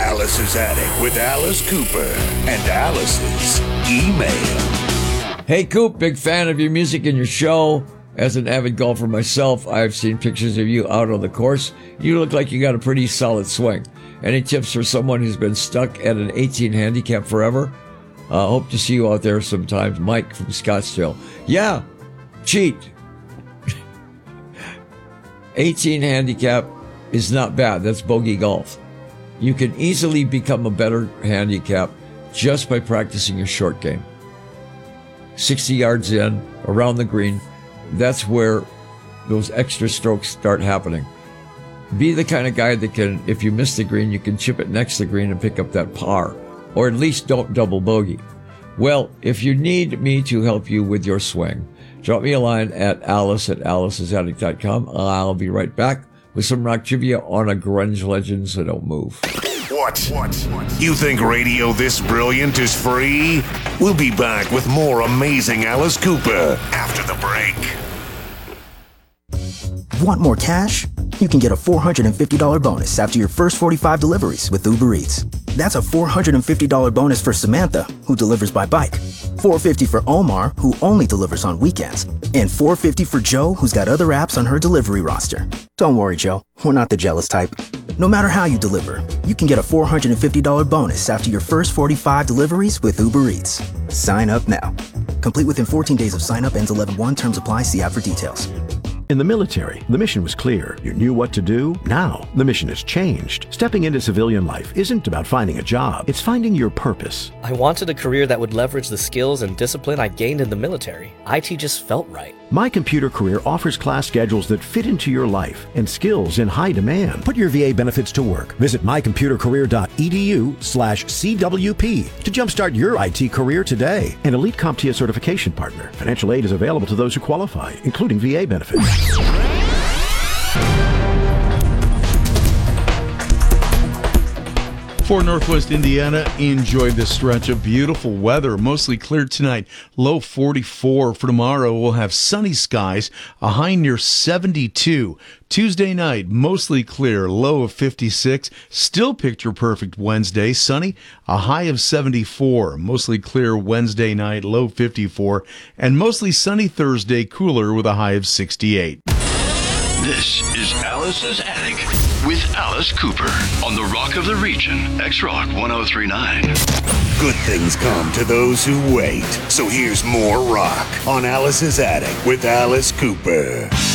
Alice's Attic with Alice Cooper and Alice's email. Hey, Coop, big fan of your music and your show. As an avid golfer myself, I've seen pictures of you out on the course. You look like you got a pretty solid swing. Any tips for someone who's been stuck at an 18 handicap forever? Hope to see you out there sometime. Mike from Scottsdale. Yeah, cheat. 18 handicap is not bad. That's bogey golf. You can easily become a better handicap just by practicing your short game. 60 yards in, around the green, that's where those extra strokes start happening. Be the kind of guy that can, if you miss the green, you can chip it next to the green and pick up that par, or at least don't double bogey. Well, if you need me to help you with your swing, drop me a line at alice@alicesattic.com. I'll be right back with some rock trivia on a grunge legend, so don't move. What? You think radio this brilliant is free? We'll be back with more amazing Alice Cooper after the break. Want more cash? You can get a $450 bonus after your first 45 deliveries with Uber Eats. That's a $450 bonus for Samantha, who delivers by bike. $450 for Omar, who only delivers on weekends. And $450 for Joe, who's got other apps on her delivery roster. Don't worry, Joe. We're not the jealous type. No matter how you deliver, you can get a $450 bonus after your first 45 deliveries with Uber Eats. Sign up now. Complete within 14 days of sign up. Ends 11/1. Terms apply. See app for details. In the military, the mission was clear. You knew what to do. Now, the mission has changed. Stepping into civilian life isn't about finding a job. It's finding your purpose. I wanted a career that would leverage the skills and discipline I gained in the military. IT just felt right. My Computer Career offers class schedules that fit into your life and skills in high demand. Put your VA benefits to work. Visit mycomputercareer.edu/CWP to jumpstart your IT career today. An elite CompTIA certification partner. Financial aid is available to those who qualify, including VA benefits. For Northwest Indiana, enjoy this stretch of beautiful weather. Mostly clear tonight, low 44. For tomorrow, we'll have sunny skies, a high near 72. Tuesday night, mostly clear, low of 56. Still picture perfect Wednesday, sunny, a high of 74. Mostly clear Wednesday night, low 54. And mostly sunny Thursday, cooler with a high of 68. This is Alice's Attic with Alice Cooper on the Rock of the Region, X-Rock 1039. Good things come to those who wait. So here's more rock on Alice's Attic with Alice Cooper.